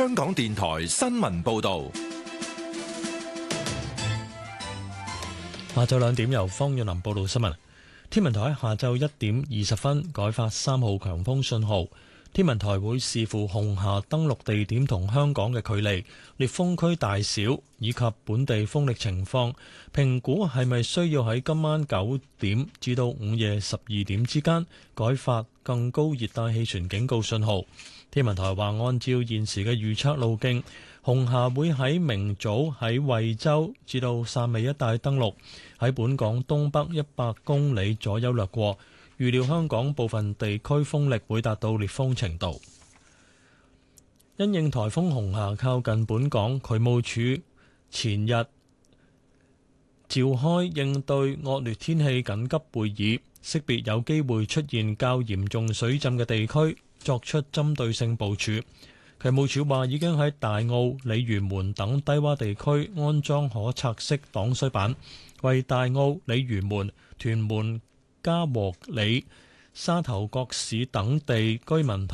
香港電台新聞報道。 下晝2點由方遠林報道新聞。天文台喺下晝1點20分改發3號強風信號。天文台會視乎紅霞登陸地點同香港嘅距離、烈風區大小以及本地風力情況，評估係咪需要喺今晚9點至到午夜12點之間改發更高熱帶氣旋警告信號。天文台話，按照現時嘅預測路徑，紅霞會喺明早喺惠州至到汕尾一帶登陸，喺本港東北100公里左右掠過。預料香港部分地區風力會達到烈風程度。因應颱風紅霞靠近本港，渠務署前日召開應對惡劣天氣緊急會議，識別有機會出現較嚴重水浸嘅地區，作出針對性部署。渠務署話已經喺大澳、鯉魚門等低窪地區安裝可拆式擋水板，為大澳、鯉魚門、屯門、嘉和里、沙頭角市等地居民